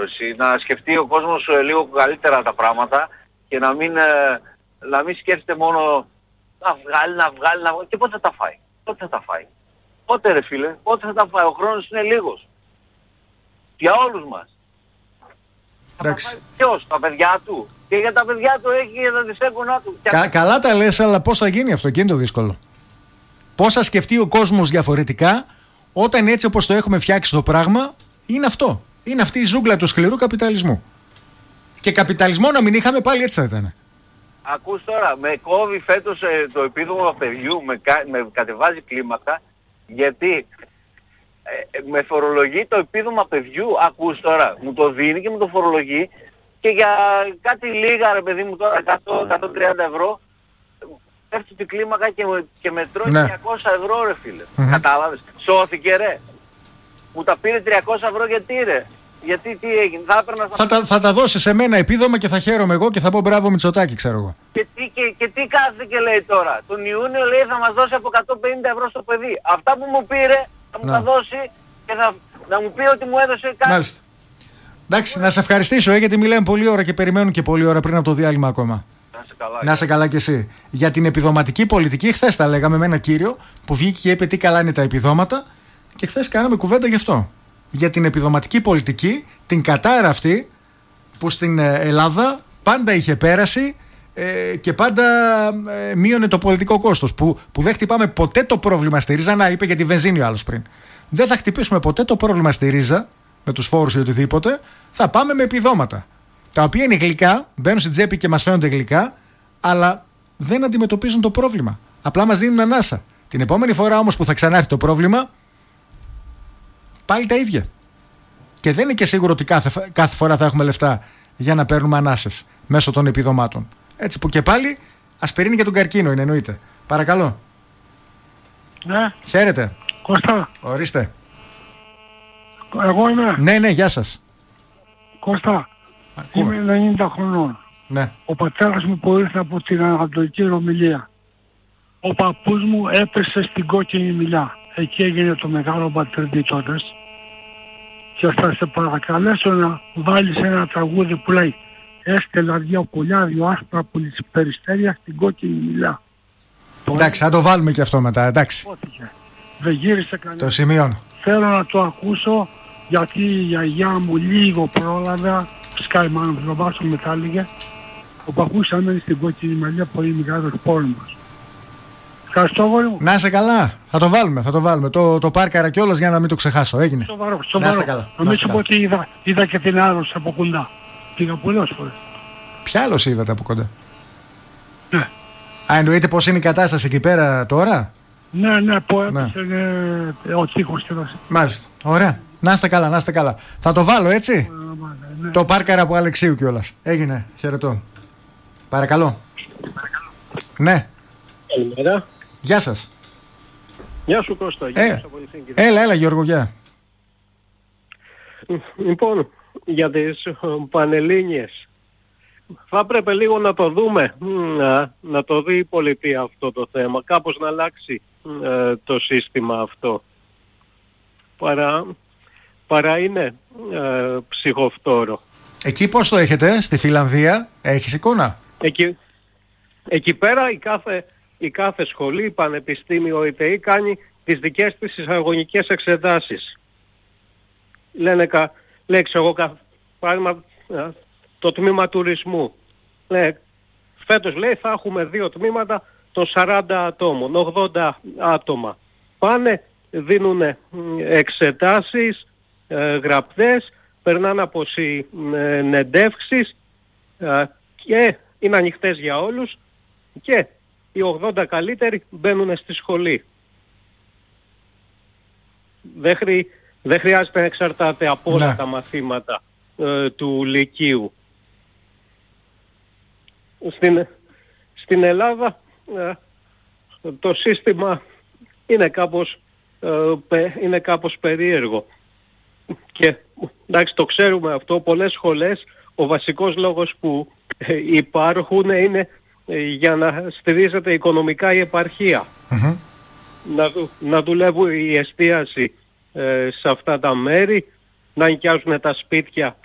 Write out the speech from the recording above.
εσύ. Να σκεφτεί ο κόσμος λίγο καλύτερα τα πράγματα και να μην σκέφτεται μόνο να βγάλει. Και πότε θα τα φάει. Πότε ρε φίλε, πότε θα τα φάει. Ο χρόνος είναι λίγος. Για όλους μας. Εντάξει. Ποιος, τα παιδιά του. Και για τα παιδιά του έχει για τα δισέγγονά του. Καλά τα λες, αλλά πώς θα γίνει αυτό, και είναι το δύσκολο. Πώς θα σκεφτεί ο κόσμος διαφορετικά όταν έτσι όπως το έχουμε φτιάξει το πράγμα είναι αυτό. Είναι αυτή η ζούγκλα του σκληρού καπιταλισμού. Και καπιταλισμό να μην είχαμε, πάλι έτσι θα ήταν. Ακούς τώρα, με κόβει φέτος το επίδομα παιδιού, με κατεβάζει κλίμακα, γιατί με φορολογεί το επίδομα παιδιού, ακούς τώρα, μου το δίνει και μου το φορολογεί και για κάτι λίγα ρε παιδί μου τώρα, 100-130 ευρώ, πέφτει την κλίμακα και με τρώει 200 ευρώ ρε φίλε. Κατάλαβες, σώθηκε ρε. Μου τα πήρε 300 ευρώ γιατί ρε. Γιατί τι έγινε, θα τα δώσει σε μένα επίδομα και θα χαίρομαι εγώ και θα πω μπράβο Μητσοτάκη, ξέρω εγώ. Και τι κάθεται και λέει τώρα. Τον Ιούνιο λέει θα μας δώσει από 150 ευρώ στο παιδί. Αυτά που μου πήρε θα μου τα δώσει και θα μου πει ότι μου έδωσε κάτι. Μάλιστα. Εντάξει, να σε ευχαριστήσω γιατί μιλάμε πολλή ώρα και περιμένουν και πολλή ώρα πριν από το διάλειμμα ακόμα. Να είσαι καλά κι εσύ. Για την επιδοματική πολιτική, χθες τα λέγαμε με ένα κύριο που βγήκε και είπε τι καλά είναι τα επιδόματα και χθες κάναμε κουβέντα γι' αυτό. Για την επιδοματική πολιτική, την κατάρα αυτή που στην Ελλάδα πάντα είχε πέρασει και πάντα μείωνε το πολιτικό κόστος. Που δεν χτυπάμε ποτέ το πρόβλημα στη ρίζα. Να, είπε για τη βενζίνη ο άλλος πριν. Δεν θα χτυπήσουμε ποτέ το πρόβλημα στη ρίζα με τους φόρους ή οτιδήποτε. Θα πάμε με επιδόματα. Τα οποία είναι γλυκά, μπαίνουν στην τσέπη και μας φαίνονται γλυκά, αλλά δεν αντιμετωπίζουν το πρόβλημα. Απλά μας δίνουν ανάσα. Την επόμενη φορά όμως που θα ξανάρθει το πρόβλημα, πάλι τα ίδια. Και δεν είναι και σίγουρο ότι κάθε φορά θα έχουμε λεφτά για να παίρνουμε ανάσες μέσω των επιδομάτων. Έτσι που και πάλι ασπιρίνη για τον καρκίνο είναι, εννοείται. Παρακαλώ. Ναι. Χαίρετε. Κώστα. Ορίστε. Εγώ είμαι. Ναι, γεια σας. Κώστα. Είμαι 90 χρονών. Ναι. Ο πατέρας μου που ήρθε από την Ανατολική Ρωμιλία. Ο παππούς μου έπεσε στην Κόκκινη Μιλιά. Εκεί έγινε το μεγάλο μπατρίδι τότε. Και θα σε παρακαλέσω να βάλεις ένα τραγούδι που λέει «Έστελα δυο πουλιά, δυο άσπρα περιστέρια στην Κόκκινη Μιλιά». Εντάξει, θα το βάλουμε και αυτό μετά, εντάξει. Δεν γύρισε κανένα. Το σημειώνω. Θέλω να το ακούσω γιατί η γιαγιά μου λίγο πρόλαβε, φυσικά η μάνα μου το βάσο μετά έλεγε, ο παππούς έμενε στην Κόκκινη Μιλιά πολύ μεγάλος πόλεμος. Ευχαριστώ αγόρι μου. Να είσαι καλά. Θα το βάλουμε. Το πάρκαρα κιόλας για να μην το ξεχάσω. Έγινε. Σοβαρό. Να είστε καλά. Να μην σου πω ότι είδα και την άρρωση από κοντά. Πήγα πολλές φορές. Ποια άλλος είδατε από κοντά? Ναι. Α, εννοείται πως είναι η κατάσταση εκεί πέρα τώρα? Ναι, που έπεσε ο τείχος και δώσει. Μάλιστα. Ωραία. Να είστε καλά. Θα το βάλω έτσι. Ναι. Το πάρκαρα από Αλεξίου κιόλας. Έγινε. Χαιρετώ. Παρακαλώ. Ναι. Καλημέρα. Γεια σας. Γεια σου Κώστα. Έλα Γιώργο, γεια. Λοιπόν, για τις Πανελλήνιες θα έπρεπε λίγο να το δούμε, να το δει η πολιτεία αυτό το θέμα, κάπως να αλλάξει το σύστημα αυτό. Παρά είναι ψυχοφθόρο. Εκεί πώς το έχετε, στη Φιλανδία, έχεις εικόνα? Εκεί πέρα η κάθε σχολή, πανεπιστήμιο, ΙΤΕΗ κάνει τις δικές της εισαγωγικές εξετάσεις. Λέει παράδειγμα το τμήμα τουρισμού. Φέτος λέει θα έχουμε 2 τμήματα των 40 ατόμων, 80 άτομα. Πάνε, δίνουν εξετάσεις γραπτές, περνάνε από συνεντεύξεις και είναι ανοιχτές για όλους και οι 80 καλύτεροι μπαίνουν στη σχολή. Δεν χρειάζεται να εξαρτάται από όλα τα μαθήματα του Λυκείου. Στην Ελλάδα το σύστημα είναι κάπως περίεργο. Και εντάξει, το ξέρουμε αυτό, πολλές σχολές ο βασικός λόγος που υπάρχουν είναι για να στηρίζεται οικονομικά η επαρχία. Mm-hmm. Να δουλεύουν η εστίαση σε αυτά τα μέρη, να νοικιάζουν τα σπίτια